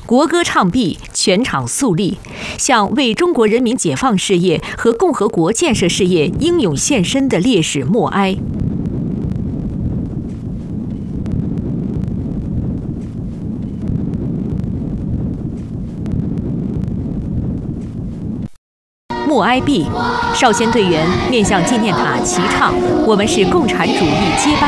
国歌唱毕，全场肃立，向为中国人民解放事业和共和国建设事业英勇献身的烈士默哀。默哀毕，少先队员面向纪念塔齐唱：“我们是共产主义接班。”